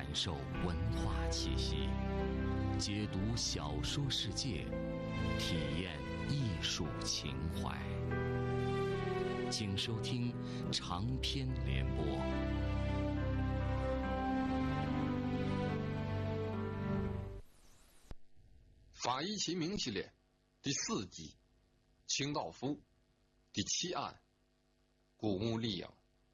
受文化气息，解读小说世界，体验艺术情怀。请收听长篇联播。 法医秦明系列第4集，清道夫第7案，古墓丽影。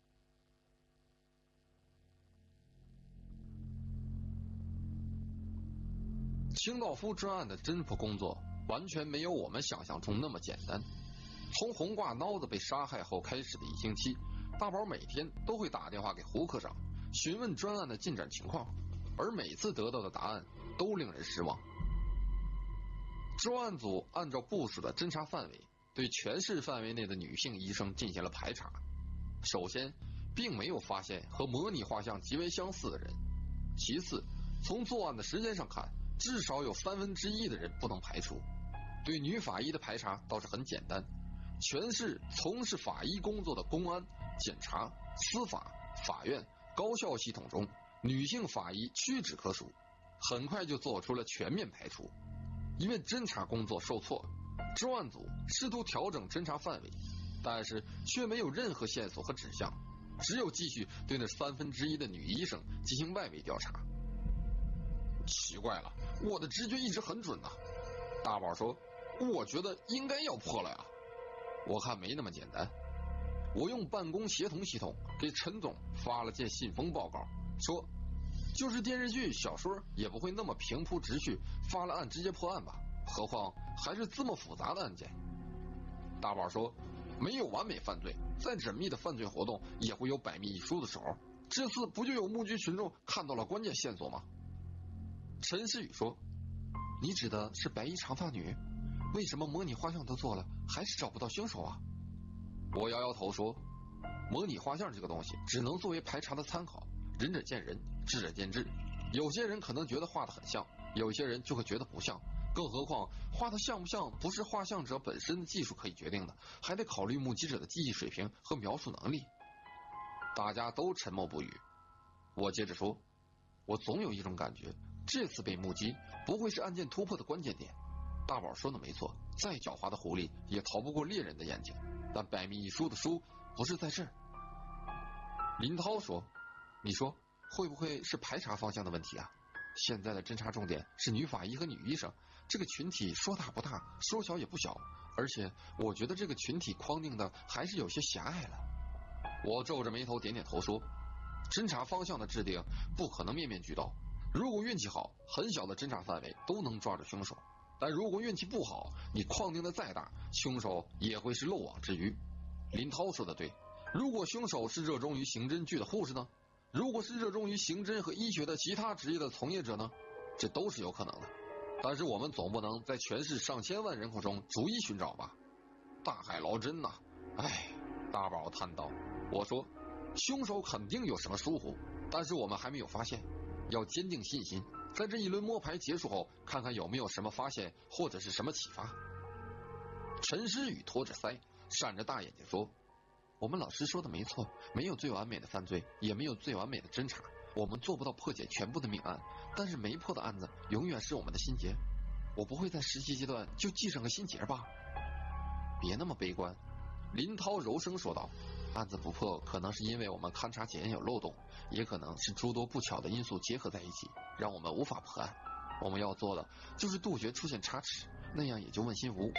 清道夫专案的侦破工作完全没有我们想象中那么简单。从红褂孬子被杀害后开始的1星期，大宝每天都会打电话给胡科长，询问专案的进展情况，而每次得到的答案都令人失望。专案组按照部署的侦查范围，对全市范围内的女性医生进行了排查。首先，并没有发现和模拟画像极为相似的人。其次，从作案的时间上看，至少有1/3的人不能排除。对女法医的排查倒是很简单，全市从事法医工作的公安、检察、司法、法院、高校系统中，女性法医屈指可数，很快就做出了全面排除。因为侦查工作受挫，专案组试图调整侦查范围，但是却没有任何线索和指向，只有继续对那1/3的女医生进行外围调查。奇怪了，我的直觉一直很准啊。大宝说，我觉得应该要破了呀。我看没那么简单。我用办公协同系统给陈总发了件信封报告，说就是电视剧小说也不会那么平铺直叙，发了案直接破案吧，何况还是这么复杂的案件。大宝说，没有完美犯罪，再缜密的犯罪活动也会有百密一疏的时候，这次不就有目击群众看到了关键线索吗？陈诗雨说，你指的是白衣长发女？为什么模拟画像都做了，还是找不到凶手啊？我摇摇头说，模拟画像这个东西只能作为排查的参考，仁者见仁，智者见智。有些人可能觉得画得很像，有些人就会觉得不像，更何况画得像不像不是画像者本身的技术可以决定的，还得考虑目击者的记忆水平和描述能力。大家都沉默不语。我接着说，我总有一种感觉，这次被目击不会是案件突破的关键点。大宝说的没错，再狡猾的狐狸也逃不过猎人的眼睛，但百密一疏的疏不是在这儿。林涛说，你说会不会是排查方向的问题啊？现在的侦查重点是女法医和女医生，这个群体说大不大，说小也不小，而且我觉得这个群体框定的还是有些狭隘了。我皱着眉头点点头说，侦查方向的制定不可能面面俱到，如果运气好，很小的侦查范围都能抓住凶手，但如果运气不好，你框定的再大，凶手也会是漏网之鱼。林涛说的对，如果凶手是热衷于刑侦剧的护士呢？如果是热衷于刑侦和医学的其他职业的从业者呢？这都是有可能的。但是我们总不能在全市上千万人口中逐一寻找吧？大海捞针呐！唉，大宝叹道。我说，凶手肯定有什么疏忽，但是我们还没有发现，要坚定信心，在这一轮摸排结束后，看看有没有什么发现或者是什么启发。陈诗雨托着腮，闪着大眼睛说，我们老师说的没错，没有最完美的犯罪，也没有最完美的侦查，我们做不到破解全部的命案，但是没破的案子永远是我们的心结。我不会在实习阶段就记上个心结吧？别那么悲观。林涛柔声说道，案子不破可能是因为我们勘查检验有漏洞，也可能是诸多不巧的因素结合在一起，让我们无法破案。我们要做的就是杜绝出现差池，那样也就问心无。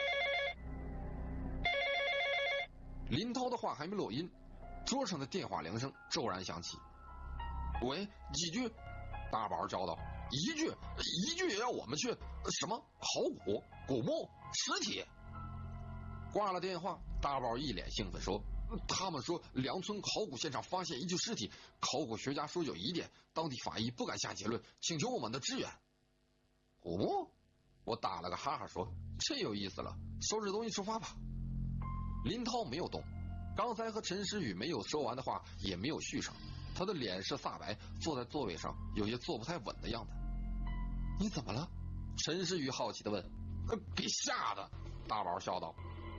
林涛的话还没落音，桌上的电话铃声骤然响起。喂，几句？大宝叫道。一句也要我们去？什么考古、古墓、尸体？挂了电话，大宝一脸兴奋说，他们说梁村考古现场发现一具尸体，考古学家说有疑点，当地法医不敢下结论，请求我们的支援。古墓？我打了个哈哈说，这有意思了，收拾东西出发吧。林涛没有动，刚才和陈诗雨没有说完的话也没有续上，他的脸是煞白，坐在座位上有些坐不太稳的样子。你怎么了？陈诗雨好奇地问。给吓的，大宝笑道。